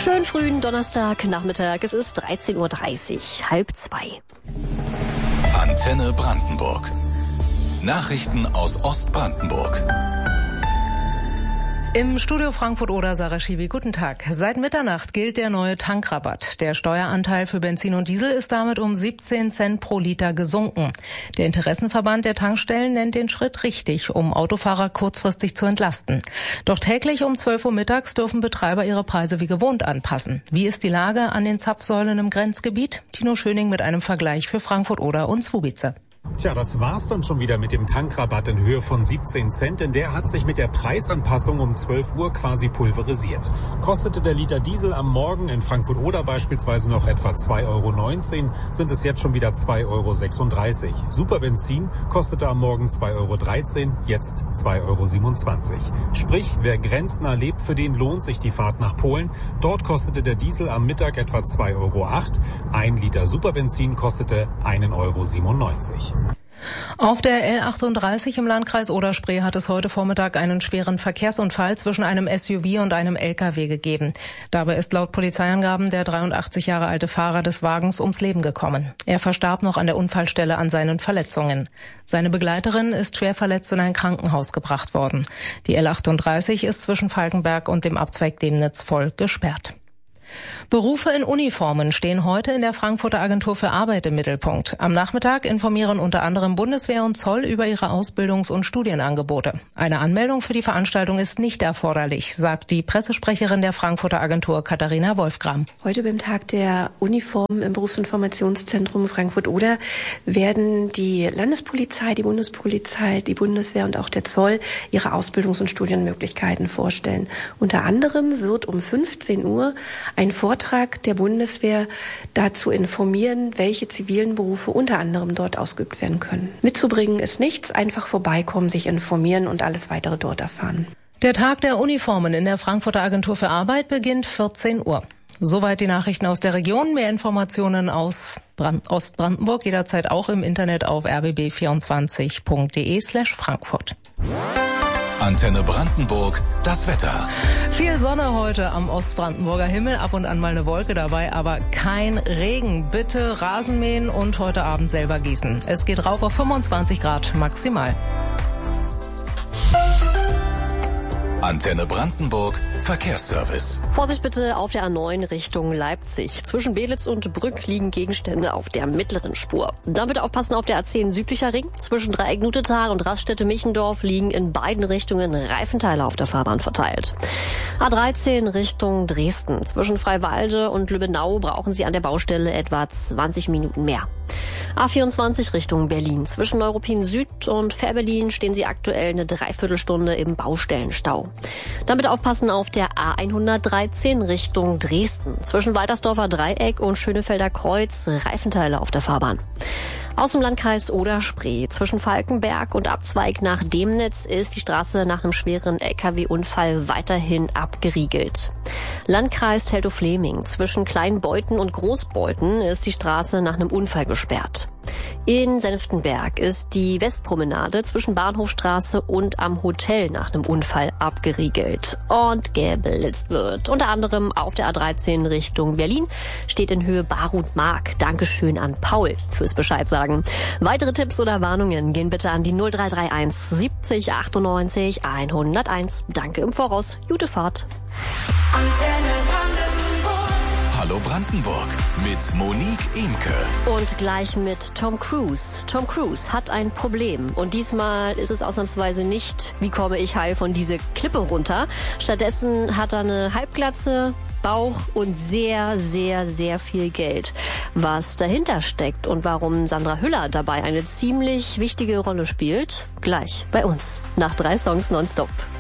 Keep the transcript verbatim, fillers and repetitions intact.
Schönen frühen Donnerstagnachmittag. Es ist dreizehn Uhr dreißig, halb zwei. Antenne Brandenburg. Nachrichten aus Ostbrandenburg. Im Studio Frankfurt-Oder Sarah Schiwi, guten Tag. Seit Mitternacht gilt der neue Tankrabatt. Der Steueranteil für Benzin und Diesel ist damit um siebzehn Cent pro Liter gesunken. Der Interessenverband der Tankstellen nennt den Schritt richtig, um Autofahrer kurzfristig zu entlasten. Doch täglich um zwölf Uhr mittags dürfen Betreiber ihre Preise wie gewohnt anpassen. Wie ist die Lage an den Zapfsäulen im Grenzgebiet? Tino Schöning mit einem Vergleich für Frankfurt-Oder und Zwobice. Tja, das war's dann schon wieder mit dem Tankrabatt in Höhe von siebzehn Cent, denn der hat sich mit der Preisanpassung um zwölf Uhr quasi pulverisiert. Kostete der Liter Diesel am Morgen in Frankfurt-Oder beispielsweise noch etwa zwei Euro neunzehn, sind es jetzt schon wieder zwei Euro sechsunddreißig. Superbenzin kostete am Morgen zwei Euro dreizehn, jetzt zwei Euro siebenundzwanzig. Sprich, wer grenznah lebt, für den lohnt sich die Fahrt nach Polen. Dort kostete der Diesel am Mittag etwa zwei Euro acht, ein Liter Superbenzin kostete einen Euro siebenundneunzig. Auf der L achtunddreißig im Landkreis Oder-Spree hat es heute Vormittag einen schweren Verkehrsunfall zwischen einem S U V und einem L K W gegeben. Dabei ist laut Polizeiangaben der dreiundachtzig Jahre alte Fahrer des Wagens ums Leben gekommen. Er verstarb noch an der Unfallstelle an seinen Verletzungen. Seine Begleiterin ist schwer verletzt in ein Krankenhaus gebracht worden. Die L achtunddreißig ist zwischen Falkenberg und dem Abzweig Demnitz voll gesperrt. Berufe in Uniformen stehen heute in der Frankfurter Agentur für Arbeit im Mittelpunkt. Am Nachmittag informieren unter anderem Bundeswehr und Zoll über ihre Ausbildungs- und Studienangebote. Eine Anmeldung für die Veranstaltung ist nicht erforderlich, sagt die Pressesprecherin der Frankfurter Agentur Katharina Wolfgram. Heute beim Tag der Uniformen im Berufsinformationszentrum Frankfurt-Oder werden die Landespolizei, die Bundespolizei, die Bundeswehr und auch der Zoll ihre Ausbildungs- und Studienmöglichkeiten vorstellen. Unter anderem wird um fünfzehn Uhr ein Vortrag der Bundeswehr dazu informieren, welche zivilen Berufe unter anderem dort ausgeübt werden können. Mitzubringen ist nichts, einfach vorbeikommen, sich informieren und alles weitere dort erfahren. Der Tag der Uniformen in der Frankfurter Agentur für Arbeit beginnt vierzehn Uhr. Soweit die Nachrichten aus der Region. Mehr Informationen aus Brand- Ostbrandenburg jederzeit auch im Internet auf r b b vierundzwanzig punkt d e slash Frankfurt. Antenne Brandenburg, das Wetter. Viel Sonne heute am Ostbrandenburger Himmel, ab und an mal eine Wolke dabei, aber kein Regen. Bitte Rasen mähen und heute Abend selber gießen. Es geht rauf auf fünfundzwanzig Grad maximal. Antenne Brandenburg, Verkehrsservice. Vorsicht bitte auf der A neun Richtung Leipzig. Zwischen Belitz und Brück liegen Gegenstände auf der mittleren Spur. Dann bitte aufpassen auf der A zehn südlicher Ring. Zwischen Dreieck-Nutetal und Raststätte-Michendorf liegen in beiden Richtungen Reifenteile auf der Fahrbahn verteilt. A dreizehn Richtung Dresden. Zwischen Freiwalde und Lübbenau brauchen Sie an der Baustelle etwa zwanzig Minuten mehr. A vierundzwanzig Richtung Berlin. Zwischen Neuruppin Süd und Fährberlin stehen Sie aktuell eine Dreiviertelstunde im Baustellenstau. Damit aufpassen auf der A hundertdreizehn Richtung Dresden. Zwischen Waltersdorfer Dreieck und Schönefelder Kreuz Reifenteile auf der Fahrbahn. Aus dem Landkreis Oder-Spree. Zwischen Falkenberg und Abzweig nach Demnitz ist die Straße nach einem schweren L K W-Unfall weiterhin abgeriegelt. Landkreis Teltow-Fleming. Zwischen Kleinbeuthen und Großbeuthen ist die Straße nach einem Unfall gesperrt. In Senftenberg ist die Westpromenade zwischen Bahnhofstraße und am Hotel nach einem Unfall abgeriegelt und geblitzt wird. Unter anderem auf der A dreizehn Richtung Berlin steht in Höhe Barut-Mark. Dankeschön an Paul fürs Bescheid sagen. Weitere Tipps oder Warnungen gehen bitte an die null drei drei eins siebzig achtundneunzig hunderteins. Danke im Voraus. Gute Fahrt. Hallo Brandenburg mit Monique Imke. Und gleich mit Tom Cruise. Tom Cruise hat ein Problem. Und diesmal ist es ausnahmsweise nicht, wie komme ich heil von dieser Klippe runter. Stattdessen hat er eine Halbglatze, Bauch und sehr, sehr, sehr viel Geld. Was dahinter steckt und warum Sandra Hüller dabei eine ziemlich wichtige Rolle spielt, gleich bei uns. Nach drei Songs nonstop.